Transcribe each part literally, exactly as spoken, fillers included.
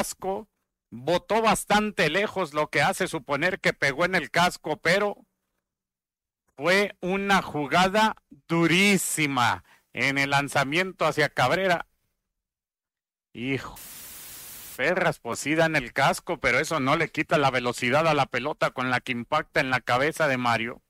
casco, botó bastante lejos, lo que hace suponer que pegó en el casco, pero fue una jugada durísima en el lanzamiento hacia Cabrera. Hijo, perras, pues sí da en el casco, pero eso no le quita la velocidad a la pelota con la que impacta en la cabeza de Mario.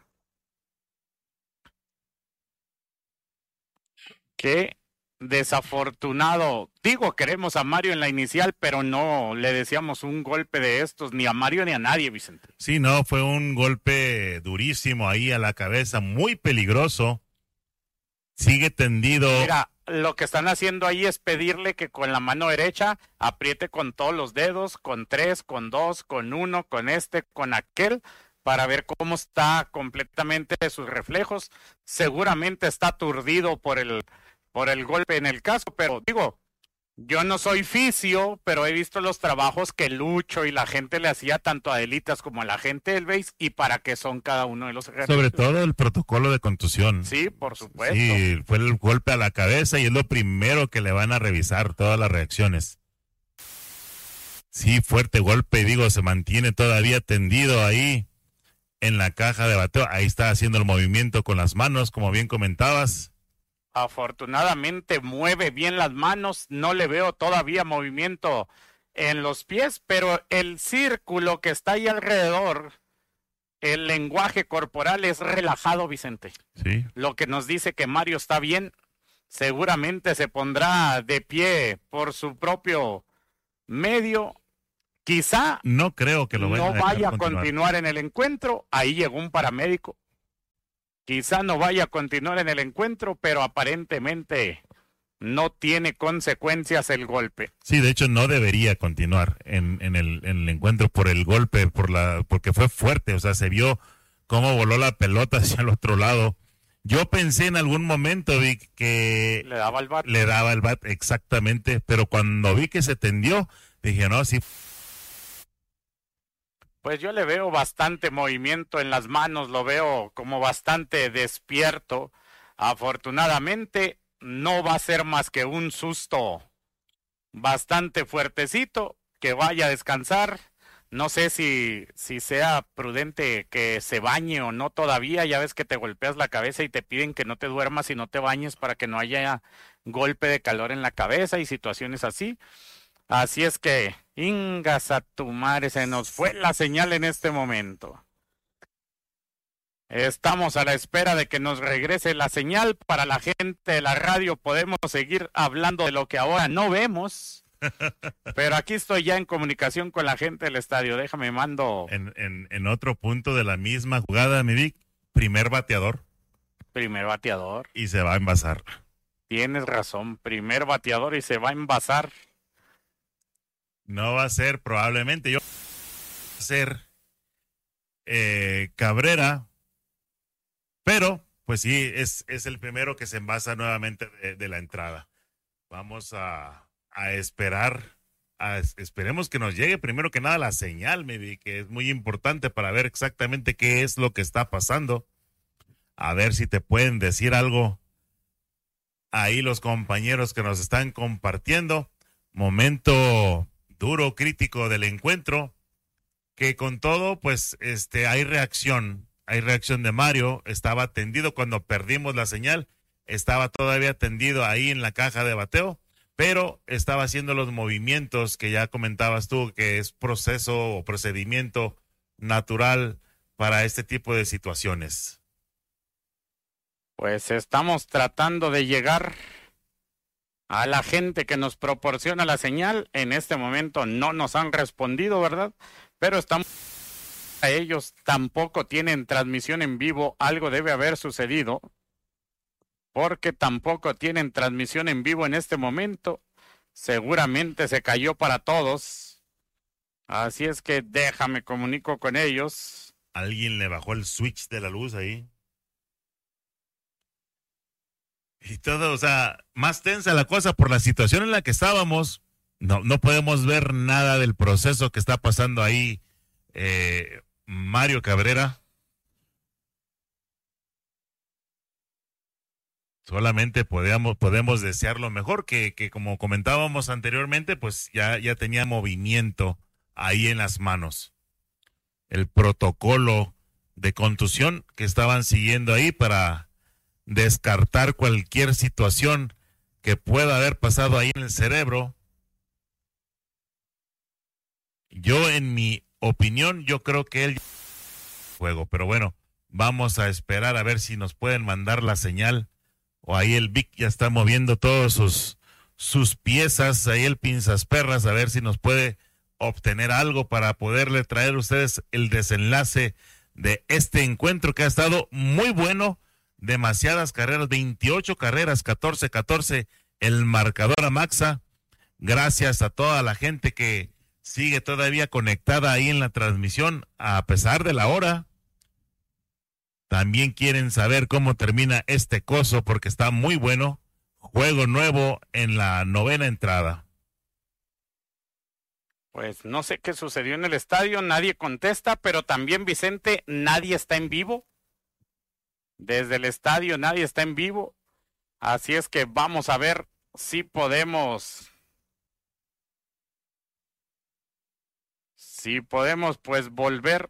Qué desafortunado. Digo, queremos a Mario en la inicial, pero no le deseamos un golpe de estos, ni a Mario ni a nadie, Vicente. Sí, no, fue un golpe durísimo ahí a la cabeza, muy peligroso. Sigue tendido. Mira, lo que están haciendo ahí es pedirle que con la mano derecha apriete con todos los dedos, con tres, con dos, con uno, con este, con aquel, para ver cómo está completamente sus reflejos. Seguramente está aturdido por el, por el golpe en el casco, pero digo, yo no soy fisio, pero he visto los trabajos que Lucho y la gente le hacía tanto a Adelitas como a la gente del B A S y para qué son cada uno de los ejercicios. Sobre todo el protocolo de contusión. Sí, por supuesto. Sí, fue el golpe a la cabeza y es lo primero que le van a revisar, todas las reacciones. Sí, fuerte golpe, digo, se mantiene todavía tendido ahí en la caja de bateo. Ahí está haciendo el movimiento con las manos, como bien comentabas. Afortunadamente mueve bien las manos, no le veo todavía movimiento en los pies, pero el círculo que está ahí alrededor, el lenguaje corporal es relajado, Vicente. Sí. Lo que nos dice que Mario está bien, seguramente se pondrá de pie por su propio medio. Quizá no creo que lo no a vaya a continuar. continuar en el encuentro, ahí llegó un paramédico. Quizá no vaya a continuar en el encuentro, pero aparentemente no tiene consecuencias el golpe. Sí, de hecho no debería continuar en, en, el, en el encuentro por el golpe, por la, porque fue fuerte, o sea, se vio cómo voló la pelota hacia el otro lado. Yo pensé en algún momento, Vic, que le daba el bat. Le daba el bat, exactamente, pero cuando vi que se tendió, dije, no, sí. Pues yo le veo bastante movimiento en las manos, lo veo como bastante despierto. Afortunadamente no va a ser más que un susto bastante fuertecito, que vaya a descansar. No sé si, si sea prudente que se bañe o no todavía, ya ves que te golpeas la cabeza y te piden que no te duermas y no te bañes para que no haya golpe de calor en la cabeza y situaciones así. Así es que, ingas a tu madre, se nos fue la señal en este momento. Estamos a la espera de que nos regrese la señal. Para la gente de la radio podemos seguir hablando de lo que ahora no vemos. Pero aquí estoy ya en comunicación con la gente del estadio. Déjame mando. En, en, en otro punto de la misma jugada, mi Vic, primer bateador. Primer bateador. Y se va a envasar. Tienes razón, primer bateador y se va a envasar. No va a ser probablemente, yo va a ser eh, Cabrera, pero pues sí, es, es el primero que se envasa nuevamente de, de la entrada. Vamos a, a esperar, a, esperemos que nos llegue primero que nada la señal, maybe, que es muy importante para ver exactamente qué es lo que está pasando. A ver si te pueden decir algo ahí los compañeros que nos están compartiendo. Momento duro, crítico del encuentro, que con todo, pues, este, hay reacción, hay reacción de Mario. Estaba tendido cuando perdimos la señal, estaba todavía tendido ahí en la caja de bateo, pero estaba haciendo los movimientos que ya comentabas tú, que es proceso o procedimiento natural para este tipo de situaciones. Pues estamos tratando de llegar a la gente que nos proporciona la señal. En este momento no nos han respondido, ¿verdad? Pero estamos a ellos, tampoco tienen transmisión en vivo. Algo debe haber sucedido, porque tampoco tienen transmisión en vivo en este momento. Seguramente se cayó para todos. Así es que déjame comunico con ellos. Alguien le bajó el switch de la luz ahí. Y todo, o sea, más tensa la cosa por la situación en la que estábamos. No, no podemos ver nada del proceso que está pasando ahí, eh, Mario Cabrera. Solamente podemos, podemos desear lo mejor, que, que como comentábamos anteriormente, pues ya, ya tenía movimiento ahí en las manos. El protocolo de contusión que estaban siguiendo ahí para descartar cualquier situación que pueda haber pasado ahí en el cerebro. Yo, en mi opinión, yo creo que él juego, pero bueno, vamos a esperar a ver si nos pueden mandar la señal. O ahí el Vic ya está moviendo todos sus, sus piezas, ahí el pinzas perras, a ver si nos puede obtener algo para poderle traer a ustedes el desenlace de este encuentro que ha estado muy bueno. Demasiadas carreras, veintiocho carreras, catorce catorce, el marcador a Maxa. Gracias a toda la gente que sigue todavía conectada ahí en la transmisión, a pesar de la hora. También quieren saber cómo termina este coso porque está muy bueno. Juego nuevo en la novena entrada. Pues no sé qué sucedió en el estadio, nadie contesta, pero también, Vicente, nadie está en vivo. Desde el estadio nadie está en vivo. Así es que vamos a ver si podemos... Si podemos, pues, volver...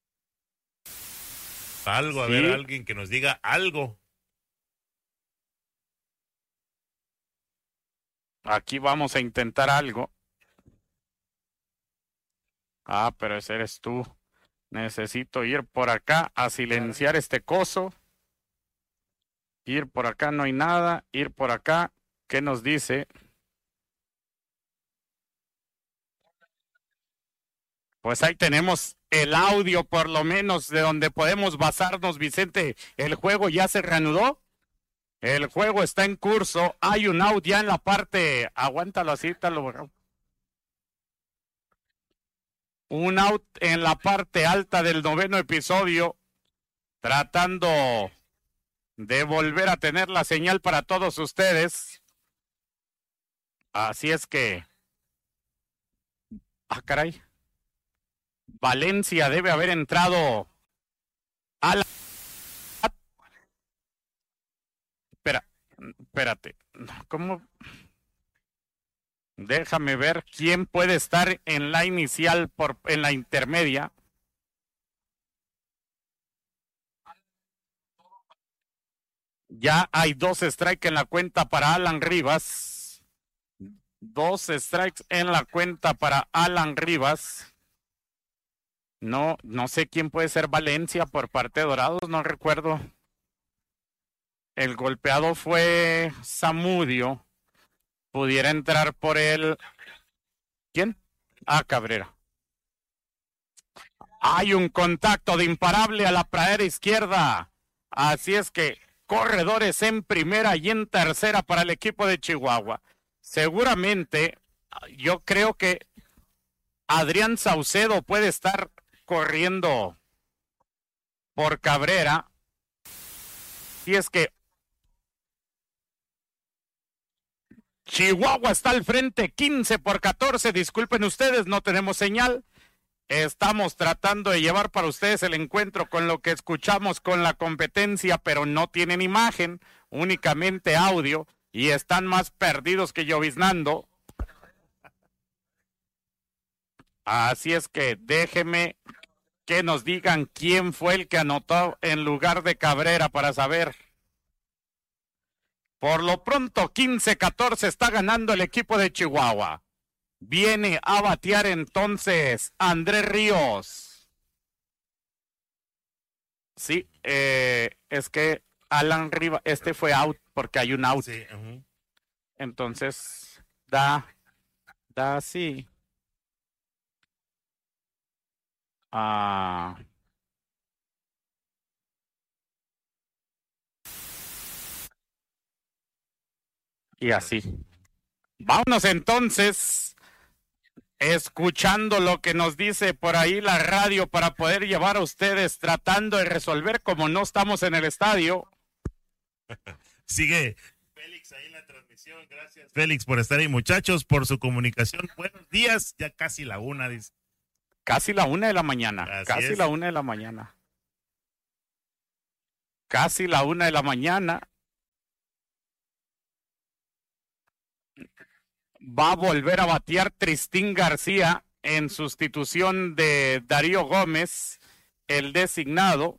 Algo, a sí. ver, alguien que nos diga algo. Aquí vamos a intentar algo. Ah, pero ese eres tú. Necesito ir por acá a silenciar este coso. Ir por acá, no hay nada. Ir por acá, ¿qué nos dice? Pues ahí tenemos el audio, por lo menos, de donde podemos basarnos, Vicente. El juego ya se reanudó. El juego está en curso. Hay un out ya en la parte. Aguántalo así, lo... Un out en la parte alta del noveno episodio. Tratando de volver a tener la señal para todos ustedes. Así es que... Ah, caray. Valencia debe haber entrado a la... Espera, espérate. ¿Cómo? Déjame ver quién puede estar en la inicial, por, en la intermedia. Ya hay dos strikes en la cuenta para Alan Rivas. Dos strikes en la cuenta para Alan Rivas. No, no sé quién puede ser Valencia por parte de Dorados, no recuerdo. El golpeado fue Zamudio. Pudiera entrar por él. ¿Quién? Ah, Cabrera. Hay un contacto de imparable a la pradera izquierda. Así es que corredores en primera y en tercera para el equipo de Chihuahua. Seguramente, yo creo que Adrián Saucedo puede estar corriendo por Cabrera. Y es que Chihuahua está al frente, quince por catorce. Disculpen ustedes, no tenemos señal. Estamos tratando de llevar para ustedes el encuentro con lo que escuchamos con la competencia, pero no tienen imagen, únicamente audio, y están más perdidos que lloviznando. Así es que déjeme que nos digan quién fue el que anotó en lugar de Cabrera para saber. Por lo pronto, quince catorce está ganando el equipo de Chihuahua. Viene a batear entonces Andrés Ríos. Sí, eh, es que Alan Rivas, este fue out porque hay un out. Sí, uh-huh. Entonces, da, da sí. Ah... Y así. Vámonos entonces, escuchando lo que nos dice por ahí la radio para poder llevar a ustedes tratando de resolver como no estamos en el estadio. Sigue Félix ahí en la transmisión. Gracias, Félix, por estar ahí, muchachos, por su comunicación. Buenos días, ya casi la una, dice. Casi la una de la mañana. Así casi es. la una de la mañana. Casi la una de la mañana. Va a volver a batear Tristín García en sustitución de Darío Gómez, el designado.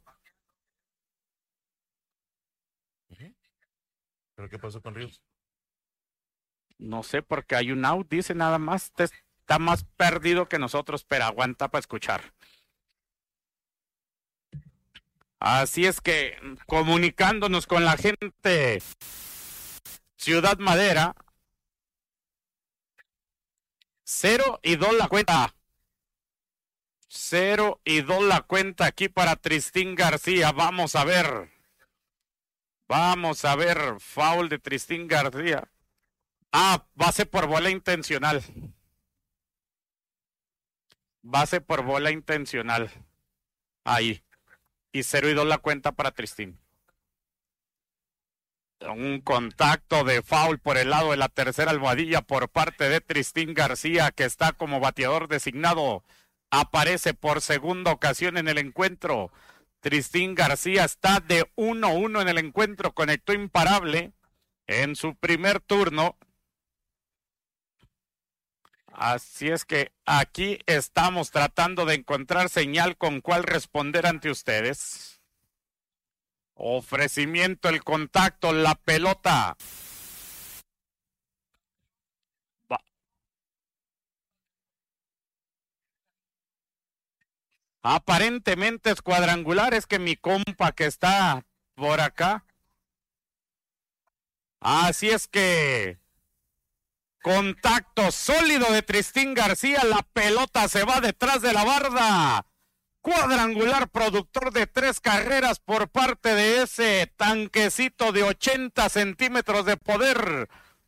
¿Pero qué pasó con Ríos? No sé, porque hay un out, dice nada más. Te está más perdido que nosotros, pero aguanta para escuchar. Así es que, comunicándonos con la gente, Ciudad Madera, cero y dos la cuenta. Cero y dos la cuenta aquí para Tristín García. Vamos a ver. Vamos a ver. Foul de Tristín García. Ah, base por bola intencional. Base por bola intencional. Ahí. Y cero y dos la cuenta para Tristín. Un contacto de foul por el lado de la tercera almohadilla por parte de Tristín García, que está como bateador designado. Aparece por segunda ocasión en el encuentro. Tristín García está de uno uno en el encuentro. Conectó imparable en su primer turno. Así es que aquí estamos tratando de encontrar señal con cuál responder ante ustedes. Ofrecimiento, el contacto, la pelota. Va. Aparentemente es cuadrangular, es que mi compa que está por acá. Así es que contacto sólido de Tristín García, la pelota se va detrás de la barda. Cuadrangular, productor de tres carreras por parte de ese tanquecito de ochenta centímetros de poder.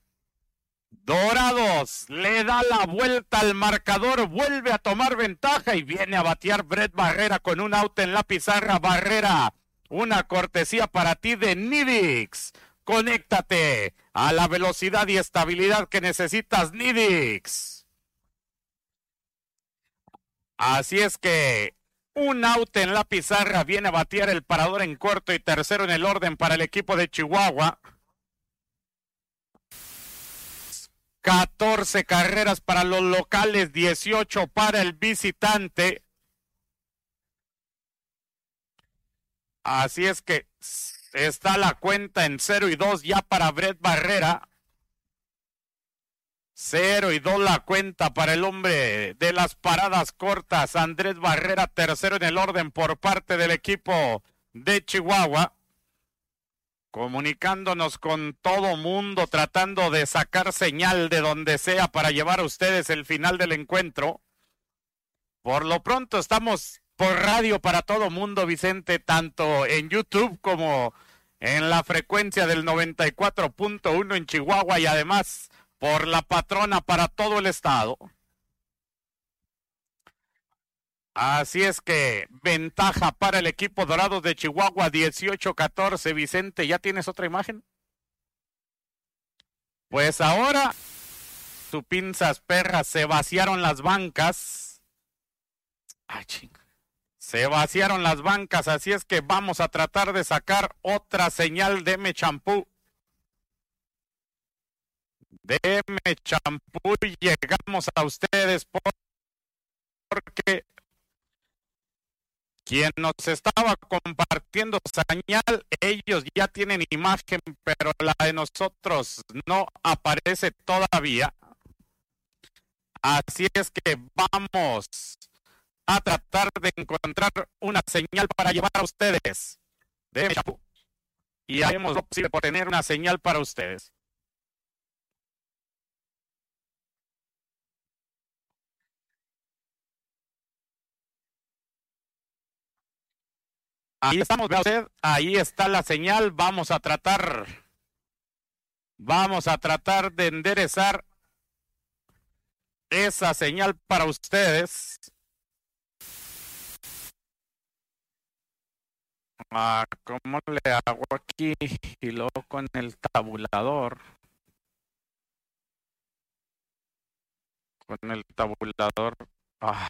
Dorados le da la vuelta al marcador, vuelve a tomar ventaja y viene a batear Brett Barrera con un out en la pizarra. Barrera, una cortesía para ti de Nidix. Conéctate a la velocidad y estabilidad que necesitas, Nidix. Así es que un out en la pizarra, viene a batear el parador en corto y tercero en el orden para el equipo de Chihuahua. catorce carreras para los locales, dieciocho para el visitante. Así es que está la cuenta en cero y dos ya para Brett Barrera. cero y dos la cuenta para el hombre de las paradas cortas, Andrés Barrera, tercero en el orden por parte del equipo de Chihuahua. Comunicándonos con todo mundo, tratando de sacar señal de donde sea para llevar a ustedes el final del encuentro. Por lo pronto estamos por radio para todo mundo, Vicente, tanto en YouTube como en la frecuencia del noventa y cuatro punto uno en Chihuahua y además por la patrona para todo el estado. Así es que ventaja para el equipo Dorados de Chihuahua, dieciocho catorce. Vicente, ¿ya tienes otra imagen? Pues ahora, tu pinzas perras, se vaciaron las bancas. Ay, ching. Se vaciaron las bancas, así es que vamos a tratar de sacar otra señal de Mechampú. De Mechampú llegamos a ustedes porque quien nos estaba compartiendo señal, ellos ya tienen imagen, pero la de nosotros no aparece todavía. Así es que vamos a tratar de encontrar una señal para llevar a ustedes de Mechampú. Y haremos lo posible por tener una señal para ustedes. Ahí estamos, vea usted, ahí está la señal. Vamos a tratar, vamos a tratar de enderezar esa señal para ustedes. Ah, ¿cómo le hago aquí? Y luego con el tabulador. Con el tabulador. Ah.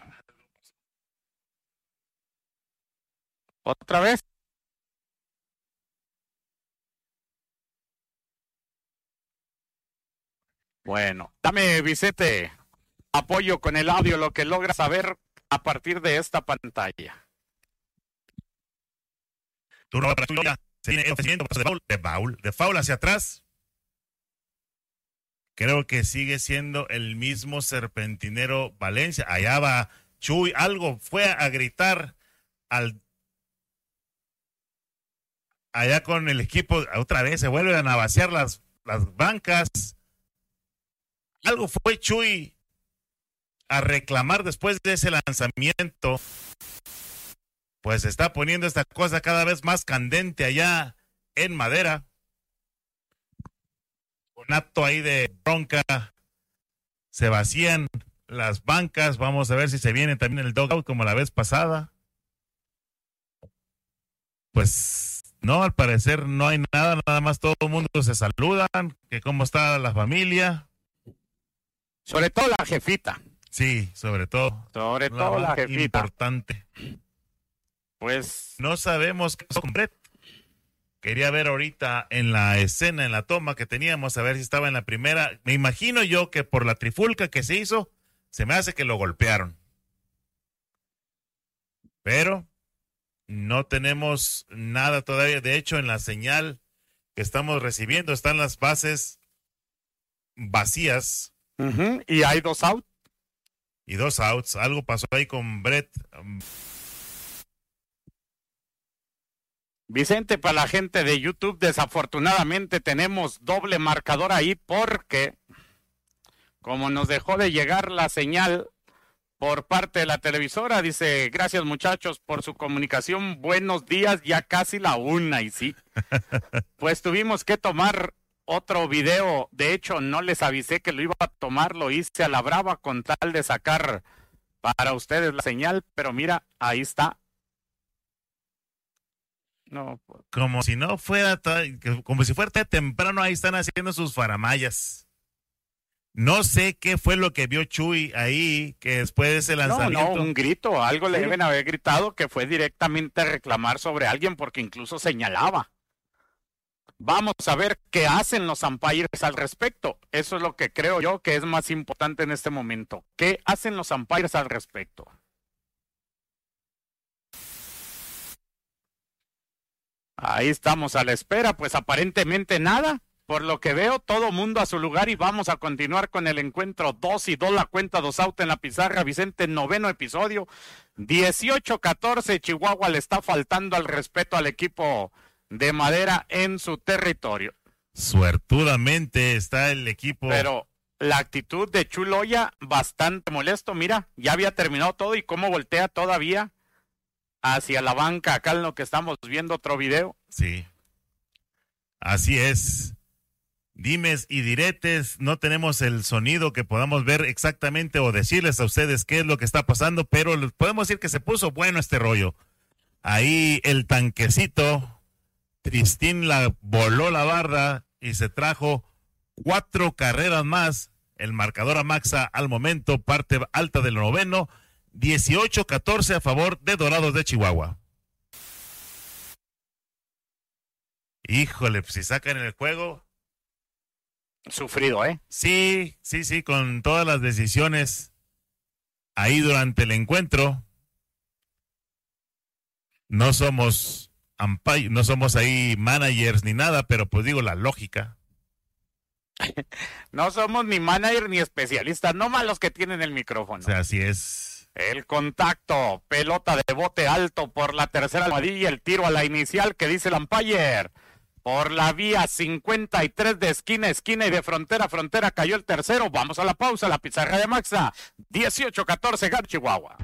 ¿Otra vez? Bueno, dame, Vicente, apoyo con el audio, lo que logras saber a partir de esta pantalla. Turno para tuya. Se viene el ofrecimiento de foul, de foul, de foul hacia atrás. Creo que sigue siendo el mismo serpentinero Valencia. Allá va Chuy. Algo fue a gritar al allá con el equipo. Otra vez se vuelven a vaciar las, las bancas. Algo fue Chuy a reclamar después de ese lanzamiento. Pues se está poniendo esta cosa cada vez más candente allá en Madera. Un acto ahí de bronca. Se vacían las bancas. Vamos a ver si se viene también el dugout como la vez pasada. Pues no, al parecer no hay nada. Nada más todo el mundo se saludan. Que cómo está la familia. Sobre todo la jefita. Sí, sobre todo. Sobre todo la, la jefita. Importante. Pues no sabemos qué pasó con Brett. Quería ver ahorita en la escena, en la toma que teníamos, a ver si estaba en la primera. Me imagino yo que por la trifulca que se hizo, se me hace que lo golpearon. Pero no tenemos nada todavía. De hecho, en la señal que estamos recibiendo están las bases vacías. Uh-huh. Y hay dos outs. Y dos outs. Algo pasó ahí con Brett. Vicente, para la gente de YouTube, desafortunadamente tenemos doble marcador ahí porque como nos dejó de llegar la señal por parte de la televisora, dice, gracias muchachos por su comunicación, buenos días, ya casi la una, y sí, pues tuvimos que tomar otro video. De hecho no les avisé que lo iba a tomar, lo hice a la brava con tal de sacar para ustedes la señal, pero mira, ahí está. No, pues. Como si no fuera, como si fuera temprano, ahí están haciendo sus faramayas. No sé qué fue lo que vio Chuy ahí, que después de ese lanzamiento. No, no, un grito, algo sí le deben haber gritado que fue directamente a reclamar sobre alguien porque incluso señalaba. Vamos a ver qué hacen los umpires al respecto. Eso es lo que creo yo que es más importante en este momento. ¿Qué hacen los umpires al respecto? Ahí estamos a la espera, pues aparentemente nada. Por lo que veo, todo mundo a su lugar y vamos a continuar con el encuentro. Dos y dos la cuenta, dos out en la pizarra. Vicente, noveno episodio. dieciocho catorce, Chihuahua le está faltando al respeto al equipo de Madera en su territorio. Suertudamente está el equipo. Pero la actitud de Chuloya, bastante molesto. Mira, ya había terminado todo y cómo voltea todavía hacia la banca, acá en lo que estamos viendo otro video. Sí, así es. Dimes y diretes, no tenemos el sonido que podamos ver exactamente o decirles a ustedes qué es lo que está pasando, pero les podemos decir que se puso bueno este rollo. Ahí el tanquecito, Tristín la voló la barda y se trajo cuatro carreras más. El marcador a Maxa al momento, parte alta del noveno. dieciocho catorce a favor de Dorados de Chihuahua. Híjole, pues si sacan el juego. Sufrido, ¿eh? Sí, sí, sí, con todas las decisiones ahí durante el encuentro. No somos umpire, no somos ahí managers ni nada, pero pues digo la lógica. No somos ni manager ni especialistas, no más los que tienen el micrófono. O sea, así es. El contacto, pelota de bote alto por la tercera almohadilla, el tiro a la inicial que dice el umpire. Por la vía cincuenta y tres de esquina a esquina y de frontera a frontera cayó el tercero. Vamos a la pausa, la pizarra de Maxa. dieciocho catorce, Gap Chihuahua.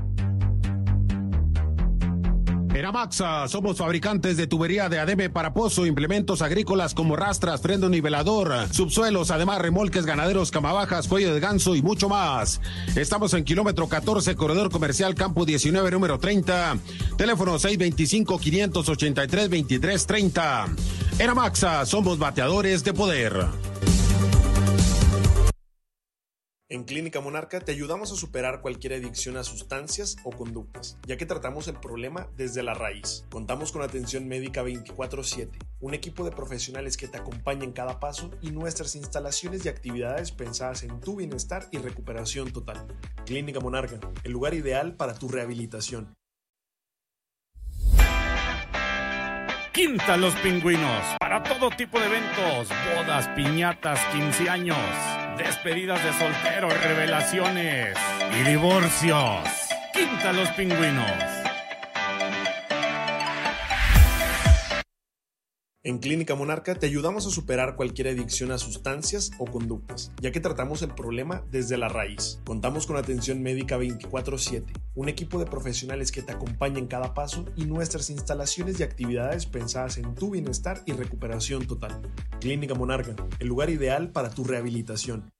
En Maxa somos fabricantes de tubería de adebe para pozo, implementos agrícolas como rastras, freno nivelador, subsuelos, además remolques ganaderos, camabajas, cuello de ganso y mucho más. Estamos en kilómetro catorce, corredor comercial Campo diecinueve, número treinta. Teléfono seis veinticinco, quinientos ochenta y tres, veintitrés treinta. En Maxa somos bateadores de poder. En Clínica Monarca te ayudamos a superar cualquier adicción a sustancias o conductas, ya que tratamos el problema desde la raíz. Contamos con atención médica veinticuatro siete, un equipo de profesionales que te acompaña en cada paso y nuestras instalaciones y actividades pensadas en tu bienestar y recuperación total. Clínica Monarca, el lugar ideal para tu rehabilitación. Quinta Los Pingüinos, para todo tipo de eventos, bodas, piñatas, quince años, despedidas de soltero, revelaciones y divorcios. Quinta Los Pingüinos. En Clínica Monarca te ayudamos a superar cualquier adicción a sustancias o conductas, ya que tratamos el problema desde la raíz. Contamos con atención médica veinticuatro siete, un equipo de profesionales que te acompaña en cada paso y nuestras instalaciones y actividades pensadas en tu bienestar y recuperación total. Clínica Monarca, el lugar ideal para tu rehabilitación.